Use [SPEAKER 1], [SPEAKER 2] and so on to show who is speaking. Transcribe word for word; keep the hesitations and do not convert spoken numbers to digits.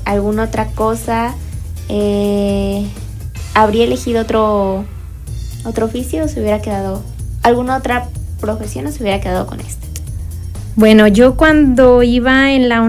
[SPEAKER 1] alguna otra cosa, eh, ¿habría elegido otro, otro oficio o se hubiera quedado, alguna otra profesión o se hubiera quedado con esta?
[SPEAKER 2] Bueno, yo cuando iba en la